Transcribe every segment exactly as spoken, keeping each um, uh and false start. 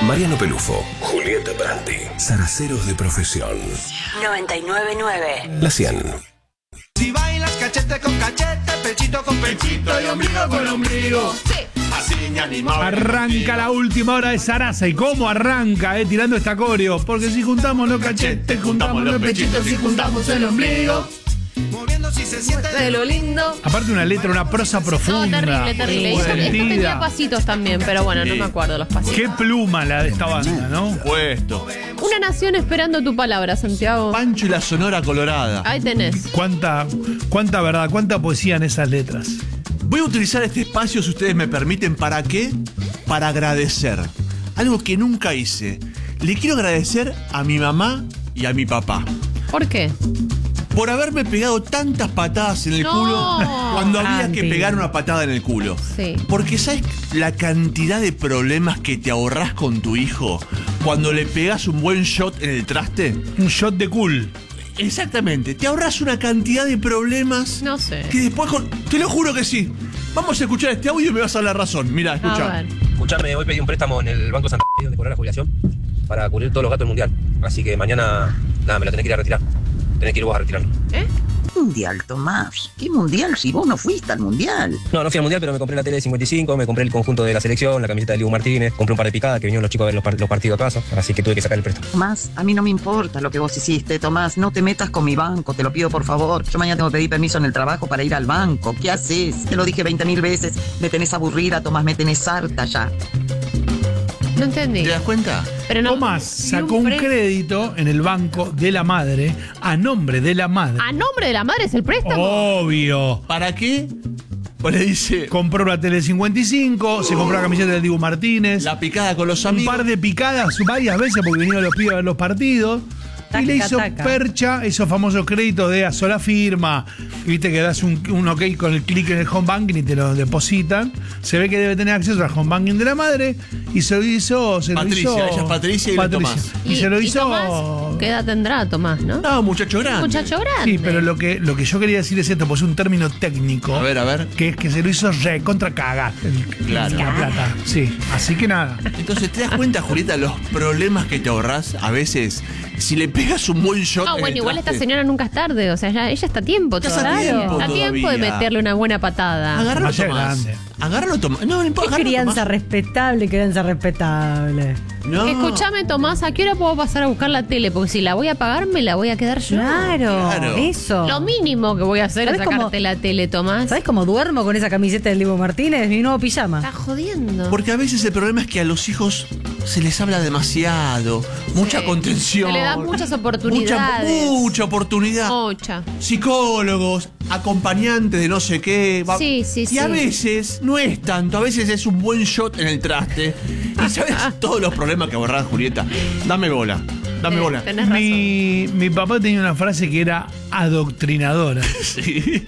Mariano Pelufo, Julieta Branti, zaraceros de profesión. noventa y nueve punto nueve. La cien. Si bailas cachete con cachete, pechito con pechito y ombligo con ombligo. Sí. Así ni animado. Arranca la última hora de Sarasa. ¿Y cómo arranca, eh? Tirando esta coreo? Porque si juntamos los cachetes, juntamos los pechitos y juntamos el ombligo. Moviendo si se siente De lo lindo. Aparte una letra, una prosa profunda. No, terrible, terrible. Esto, esto tenía pasitos también, pero bueno, no me acuerdo los pasitos. Qué pluma la de esta banda, ¿no? Puesto. Una nación esperando tu palabra, Santiago. Pancho y la Sonora Colorada. Ahí tenés. Cuánta, cuánta verdad, cuánta poesía en esas letras. Voy a utilizar este espacio, si ustedes me permiten, ¿para qué? Para agradecer. Algo que nunca hice. Le quiero agradecer a mi mamá y a mi papá ¿Por qué? por haberme pegado tantas patadas en el No. culo cuando había Andy. que pegar una patada en el culo. Sí. Porque ¿sabes la cantidad de problemas que te ahorrás con tu hijo cuando le pegas un buen shot en el traste? Un shot de cool. Exactamente, te ahorras una cantidad de problemas No sé. que después, con- te lo juro que sí. Vamos a escuchar este audio y me vas a dar la razón. Mirá, A escucha. ver. Escuchame, hoy pedí un préstamo en el Banco Santa Fe donde cobrar la jubilación para cubrir todos los gastos del mundial. Así que mañana, nada, me lo tenés que ir a retirar. Tenés que ir vos a retirarlo. ¿Eh? Mundial, Tomás. ¿Qué mundial si vos no fuiste al mundial? No, no fui al mundial, pero me compré la tele de cincuenta y cinco, me compré el conjunto de la selección, la camiseta de Diego Martínez, compré un par de picadas que vinieron los chicos a ver los, par- los partidos a casa, así que tuve que sacar el préstamo. Tomás, a mí no me importa lo que vos hiciste, Tomás. No te metas con mi banco, te lo pido por favor. Yo mañana tengo que pedir permiso en el trabajo para ir al banco. ¿Qué haces? Te lo dije veinte mil veces. Me tenés aburrida, Tomás, me tenés harta ya. No entendí. ¿Te das cuenta? Pero no. Tomás ¿Y sacó un pre- crédito en el banco de la madre a nombre de la madre. ¿A nombre de la madre es el préstamo? Obvio. ¿Para qué? Pues le dice Compró la tele de cincuenta y cinco, se compró la camiseta del Dibu Martínez, la picada con los un amigos. par de picadas varias veces porque vinieron los pibes a ver los partidos. Taca, y le hizo taca. percha esos famosos créditos de a sola firma. Viste que das un, un ok con el clic en el home banking y te lo depositan. Se ve que debe tener acceso al home banking de la madre. Y se lo hizo. Se Patricia, lo hizo, ella es Patricia y él es Tomás. Y, se lo hizo. Tomás, ¿qué edad tendrá Tomás, no? No, muchacho grande. Muchacho grande. Sí, pero lo que, lo que yo quería decir es esto, pues es un término técnico. A ver, a ver. Que es que se lo hizo re contra cagar. el- Claro. La plata. Sí. Así que nada. Entonces, ¿te das cuenta, Julieta, los problemas que te ahorrás a veces si le pegas un buen shot Ah, en bueno, el igual traste? esta señora nunca es tarde, o sea, ya, ella está a tiempo Ya está a todavía. tiempo Está a tiempo de todavía. meterle una buena patada. Agárralo, Vaya Tomás. grande. Agárralo, Tomás. No, no importa. Qué agárralo, crianza Tomás. respetable, crianza respetable. No. Escúchame, Tomás, ¿a qué hora puedo pasar a buscar la tele? Porque si la voy a pagar, me la voy a quedar yo. Claro, Claro. eso. Lo mínimo que voy a hacer es ¿Sabés cómo- sacarte la tele, Tomás. ¿Sabes cómo duermo con esa camiseta del Dibu Martínez? Mi nuevo pijama. Estás jodiendo. Porque a veces el problema es que a los hijos se les habla demasiado, mucha Sí. contención. Se le dan muchas oportunidades. Mucha, mucha oportunidad. Mucha. Psicólogos, acompañantes de no sé qué. va- Sí, sí, y sí. a veces no es tanto, a veces es un buen shot en el traste. Y sabes todos los problemas que ahorrás, Julieta. Dame bola, dame Eh, bola. Tenés razón. Mi, mi papá tenía una frase que era adoctrinadora, Sí.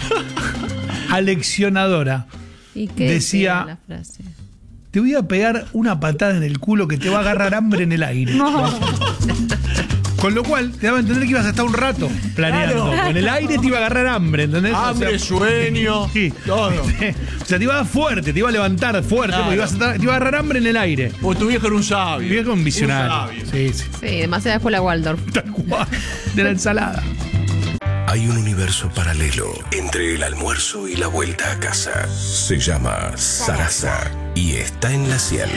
aleccionadora. ¿Y qué decía- decía la frase? Te voy a pegar una patada en el culo que te va a agarrar hambre en el aire. Con lo cual, te daba a entender que ibas a estar un rato planeando. Claro. En el aire te iba a agarrar hambre, ¿entendés? Hambre, sueño, sí. todo. O sea, te iba a dar fuerte, te iba a levantar fuerte, Claro. porque ibas a estar- te iba a agarrar hambre en el aire. O tu viejo era un sabio. Mi viejo un visionario. Un sabio. Sí, sí. Sí, demasiada escuela Waldorf. Tal cual. De la ensalada. Hay un universo paralelo entre el almuerzo y la vuelta a casa. Se llama Sarasa y está en la cien.